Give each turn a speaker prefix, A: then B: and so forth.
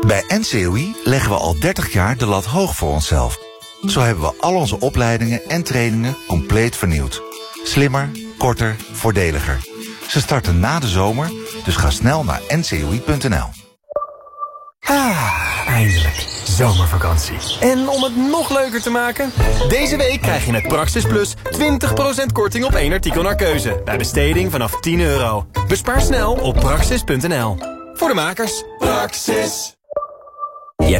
A: Bij NCOI leggen we al 30 jaar de lat hoog voor onszelf. Zo hebben we al onze opleidingen en trainingen compleet vernieuwd. Slimmer, korter, voordeliger. Ze starten na de zomer, dus ga snel naar ncoi.nl.
B: Eindelijk. Zomervakantie. En om het nog leuker te maken... deze week krijg je met Praxis Plus 20% korting op 1 artikel naar keuze. Bij besteding vanaf €10. Bespaar snel op praxis.nl. Voor de makers. Praxis.